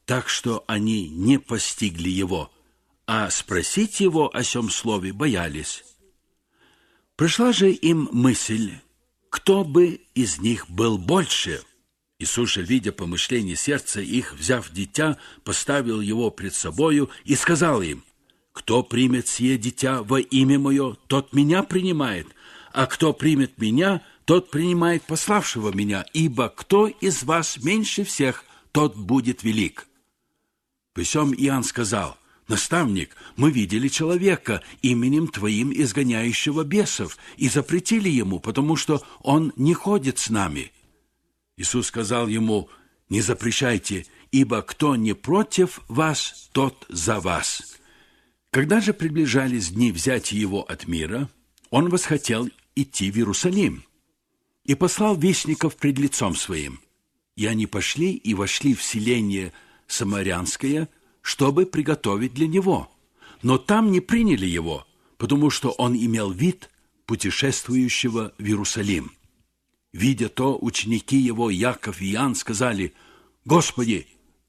так что они не постигли его, а спросить его о сем слове боялись. Пришла же им мысль, кто бы из них был больше. Иисус же, видя помышление сердца их, взяв дитя, поставил его пред собою и сказал им: «Кто примет сие дитя во имя мое, тот меня принимает, а кто примет меня, тот принимает пославшего меня, ибо кто из вас меньше всех, тот будет велик». При сем Иоанн сказал: «Наставник, мы видели человека, именем Твоим изгоняющего бесов, и запретили ему, потому что он не ходит с нами». Иисус сказал ему: «Не запрещайте, ибо кто не против вас, тот за вас». Когда же приближались дни взятия его от мира, он восхотел идти в Иерусалим и послал вестников пред лицом своим. И они пошли и вошли в селение Самарянское, чтобы приготовить для него. Но там не приняли его, потому что он имел вид путешествующего в Иерусалим. Видя то, ученики его, Яков и Иоанн, сказали: «Господи,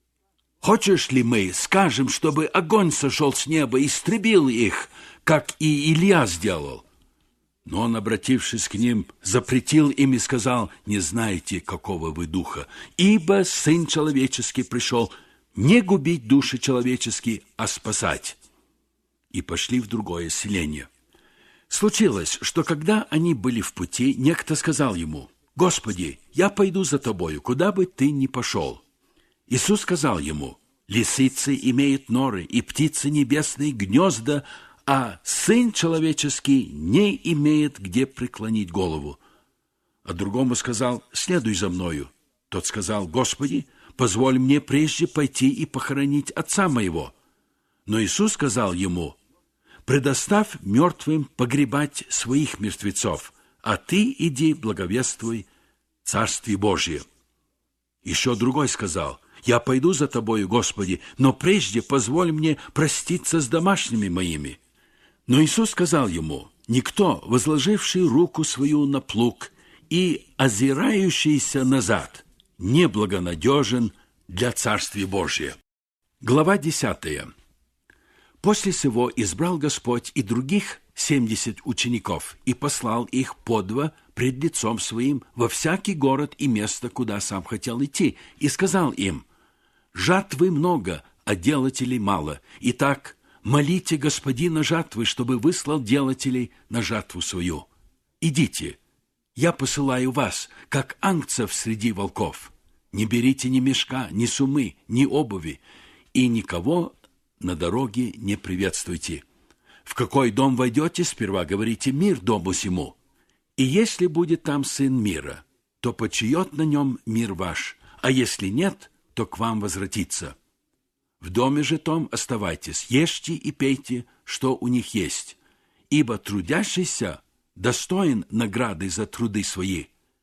хочешь ли мы скажем, чтобы огонь сошел с неба и истребил их, как и Илия сделал?» Но он, обратившись к ним, запретил им и сказал: «Не знаете, какого вы духа, ибо Сын Человеческий пришел не губить души человеческие, а спасать». И пошли в другое селение. Случилось, что когда они были в пути, некто сказал ему: «Господи, я пойду за тобою, куда бы ты ни пошел». Иисус сказал ему: «Лисицы имеют норы, и птицы небесные гнезда, а Сын Человеческий не имеет где преклонить голову». А другому сказал: «Следуй за мною». Тот сказал: «Господи, позволь мне прежде пойти и похоронить отца моего». Но Иисус сказал ему: «Предоставь мертвым погребать своих мертвецов, а ты иди благовествуй Царствие Божие». Еще другой сказал: «Я пойду за тобою, Господи, но прежде позволь мне проститься с домашними моими». Но Иисус сказал ему: «Никто, возложивший руку свою на плуг и озирающийся назад, неблагонадежен для Царствия Божия». Глава 10. После сего избрал Господь и других 70 учеников и послал их по два пред лицом своим во всякий город и место, куда сам хотел идти, и сказал им: «Жатвы много, а делателей мало. Итак, молите Господина жатвы, чтобы выслал делателей на жатву свою. Идите, я посылаю вас, как ангцев среди волков. Не берите ни мешка, ни сумы, ни обуви, и никого на дороге не приветствуйте. В какой дом войдете, сперва говорите: мир дому сему. И если будет там сын мира, то почиет на нем мир ваш, а если нет, то к вам возвратится. В доме же том оставайтесь, ешьте и пейте, что у них есть, ибо трудящийся достоин награды за труды свои.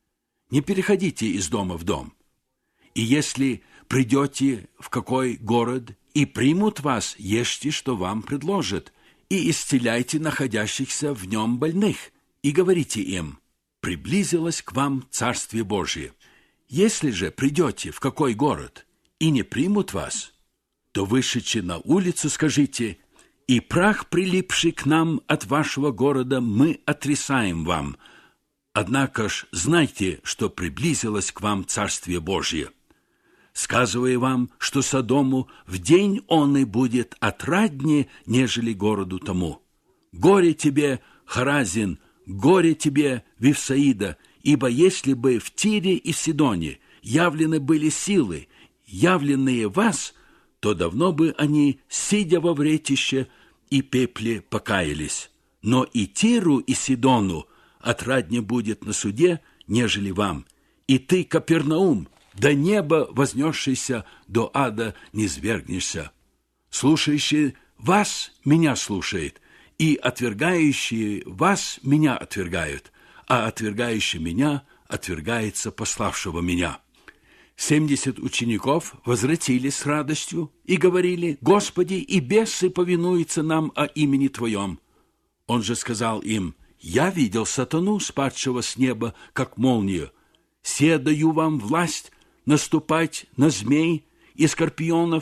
Не переходите из дома в дом. И если придете в какой город и примут вас, ешьте, что вам предложат, и исцеляйте находящихся в нем больных, и говорите им: приблизилось к вам Царствие Божие. Если же придете в какой город и не примут вас, то вышедши на улицу скажите: и прах, прилипший к нам от вашего города, мы отрисаем вам. Однако ж знайте, что приблизилось к вам Царствие Божие. Сказывая вам, что Содому в день он и будет отраднее, нежели городу тому. Горе тебе, Хоразин, горе тебе, Вифсаида, ибо если бы в Тире и в Сидоне явлены были силы, явленные вас, то давно бы они, сидя во вретище и пепле, покаялись. Но и Тиру, и Сидону отраднее будет на суде, нежели вам. И ты, Капернаум, до неба вознесшийся, до ада не свергнешься. Слушающий вас меня слушает, и отвергающие вас меня отвергают, а отвергающий меня отвергается пославшего меня». 70 учеников возвратились с радостью и говорили: «Господи, и бесы повинуются нам о имени Твоем». Он же сказал им: «Я видел сатану, спадшего с неба, как молнию. Се даю вам власть наступать на змей и скорпионов